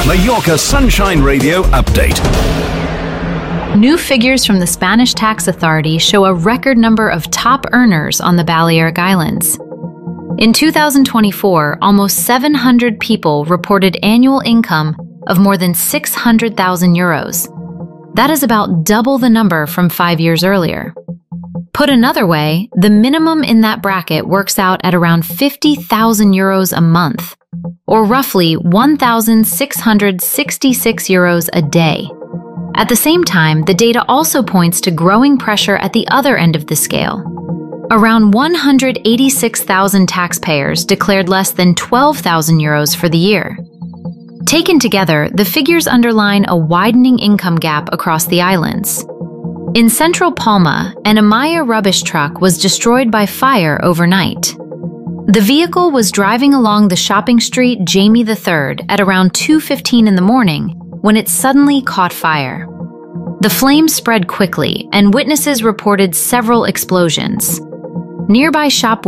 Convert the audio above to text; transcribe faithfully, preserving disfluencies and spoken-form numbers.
Mallorca Sunshine Radio Update. New figures from the Spanish Tax Authority show a record number of top earners on the Balearic Islands. In two thousand twenty-four, almost seven hundred people reported annual income of more than six hundred thousand euros. That is about double the number from five years earlier. Put another way, the minimum in that bracket works out at around fifty thousand euros a month, or roughly one thousand six hundred sixty-six euros a day. At the same time, the data also points to growing pressure at the other end of the scale. Around one hundred eighty-six thousand taxpayers declared less than twelve thousand euros for the year. Taken together, the figures underline a widening income gap across the islands. In central Palma, an Amaya rubbish truck was destroyed by fire overnight. The vehicle was driving along the shopping street Jamie the third at around two fifteen in the morning when it suddenly caught fire. The flames spread quickly, and witnesses reported several explosions. Nearby shop